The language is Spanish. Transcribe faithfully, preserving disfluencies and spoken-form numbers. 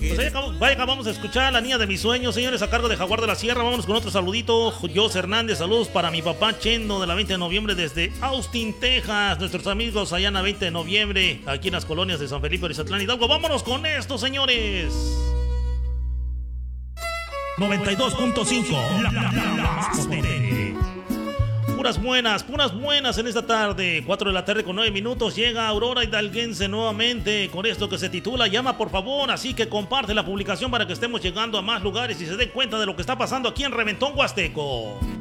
Pues ahí acabamos, vaya, acabamos de escuchar a La Niña de Mis Sueños, señores, a cargo de Jaguar de la Sierra. Vámonos con otro saludito. Jos Hernández, saludos para mi papá Chendo de la veinte de noviembre desde Austin, Texas. Nuestros amigos allá en la veinte de noviembre, aquí en las colonias de San Felipe, Orizatlán, Hidalgo. Vámonos con esto, señores. noventa y dos punto cinco. La, la, la, la, Puras buenas, puras buenas en esta tarde. cuatro de la tarde con nueve minutos. Llega Aurora Hidalguense nuevamente con esto que se titula Llama por favor. Así que comparte la publicación para que estemos llegando a más lugares y se den cuenta de lo que está pasando aquí en Reventón Huasteco.